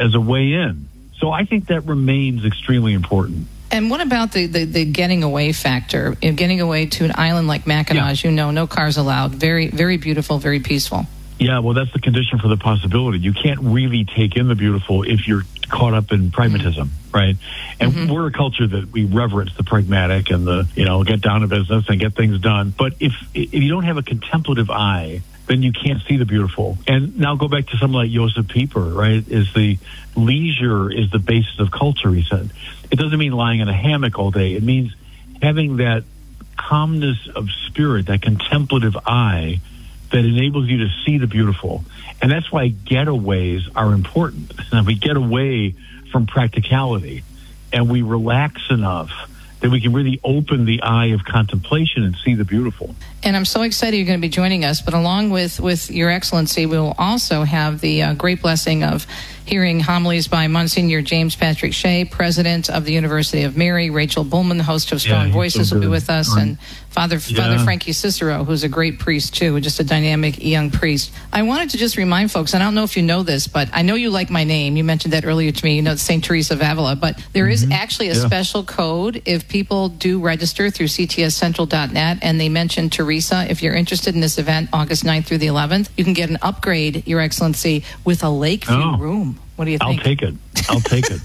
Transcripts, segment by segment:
as a way in. So I think that remains extremely important. And what about the getting away factor? Getting away to an island like Mackinac, no cars allowed. Very, very beautiful, very peaceful. Yeah, well, that's the condition for the possibility. You can't really take in the beautiful if you're caught up in pragmatism, right? And we're a culture that we reverence the pragmatic and the, get down to business and get things done. But if you don't have a contemplative eye, then you can't see the beautiful. And now go back to someone like Josef Pieper, right? Leisure is the basis of culture, he said. It doesn't mean lying in a hammock all day. It means having that calmness of spirit, that contemplative eye that enables you to see the beautiful. And that's why getaways are important. And we get away from practicality and we relax enough that we can really open the eye of contemplation and see the beautiful. And I'm so excited you're going to be joining us. But along with Your Excellency, we will also have the great blessing of hearing homilies by Monsignor James Patrick Shea, President of the University of Mary. Rachel Bullman, host of Strong Voices, will be with us. And Father Frankie Cicero, who's a great priest, too, just a dynamic young priest. I wanted to just remind folks, and I don't know if you know this, but I know you like my name. You mentioned that earlier to me, St. Teresa of Avila. But there is actually a special code if people do register through ctscentral.net and they mention Teresa. If you're interested in this event, August 9th through the 11th, you can get an upgrade, Your Excellency, with a Lakeview room. What do you think? I'll take it.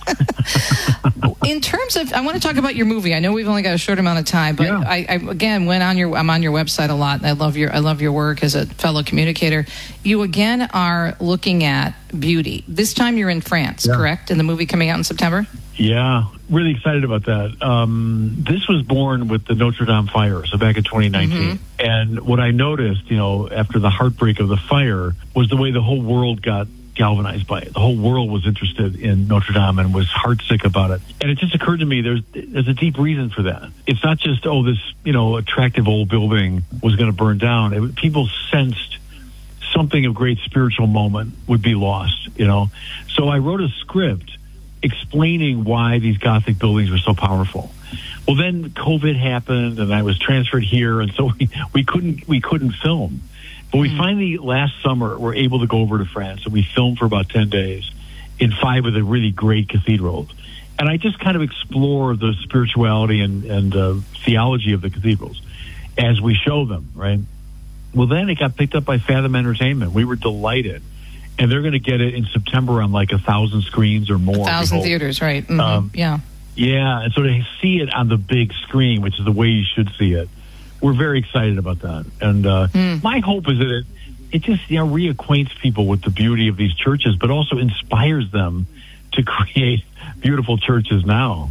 In terms of, I want to talk about your movie. I know we've only got a short amount of time, but I again I'm on your website a lot, and I love your work as a fellow communicator. You again are looking at beauty. This time you're in France, correct? In the movie coming out in September. Yeah, really excited about that. This was born with the Notre Dame fire, so back in 2019. And what I noticed, after the heartbreak of the fire, was the way the whole world got galvanized by it. The whole world was interested in Notre Dame and was heartsick about it. And it just occurred to me there's a deep reason for that. It's not just, this, attractive old building was going to burn down. People sensed something of great spiritual moment would be lost, So I wrote a script explaining why these Gothic buildings were so powerful. Well, then COVID happened and I was transferred here. And so we couldn't film. But we finally, last summer, were able to go over to France, and we filmed for about 10 days in 5 of the really great cathedrals. And I just kind of explore the spirituality and theology of the cathedrals as we show them, right? Well, then it got picked up by Fathom Entertainment. We were delighted. And they're going to get it in September on like 1,000 screens or more. 1,000 theaters, right. Yeah, and so to see it on the big screen, which is the way you should see it, we're very excited about that. And my hope is that it just reacquaints people with the beauty of these churches, but also inspires them to create beautiful churches now.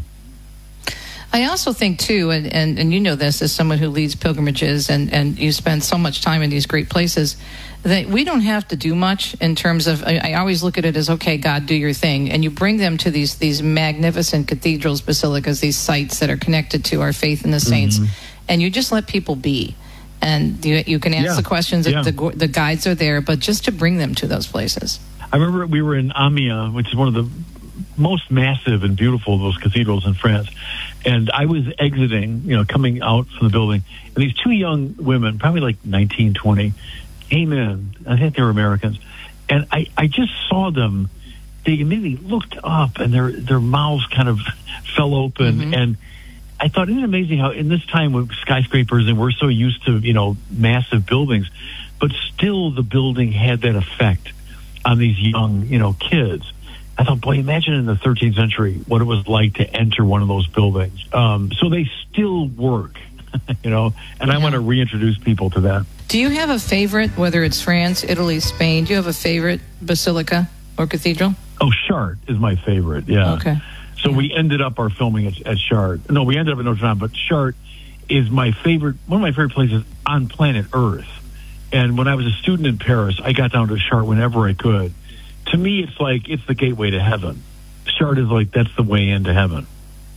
I also think, too, and you know this as someone who leads pilgrimages and you spend so much time in these great places, that we don't have to do much in terms of, I always look at it as, okay, God, do your thing. And you bring them to these magnificent cathedrals, basilicas, these sites that are connected to our faith in the saints. And you just let people be. And you can ask the questions. The guides are there, but just to bring them to those places. I remember we were in Amiens, which is one of the most massive and beautiful of those cathedrals in France. And I was exiting, coming out from the building. And these 2 young women, probably like 19, 20, came in. I think they were Americans. And I just saw them. They immediately looked up and their mouths kind of fell open. And I thought, isn't it amazing how in this time with skyscrapers and we're so used to, massive buildings, but still the building had that effect on these young, kids. I thought, boy, imagine in the 13th century what it was like to enter one of those buildings. So they still work, and I want to reintroduce people to that. Do you have a favorite, whether it's France, Italy, Spain? Do you have a favorite basilica or cathedral? Oh, Chartres is my favorite, yeah. Okay. So we ended up our filming at Chartres. No, we ended up at Notre Dame, but Chartres is my favorite, one of my favorite places on planet Earth. And when I was a student in Paris, I got down to Chartres whenever I could. To me, it's the gateway to heaven. Chartres is that's the way into heaven.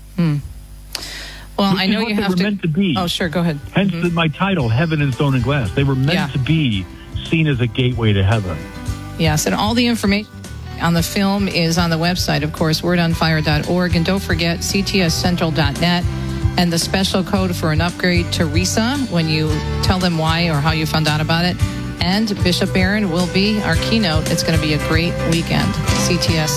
Well, I know you have to. Meant to be. Oh, sure, go ahead. Hence my title, Heaven in Stone and Glass. They were meant to be seen as a gateway to heaven. Yes, and all the information on the film is on the website, of course, wordonfire.org. And don't forget ctscentral.net and the special code for an upgrade, Teresa, when you tell them why or how you found out about it. And Bishop Barron will be our keynote. It's going to be a great weekend. CTS.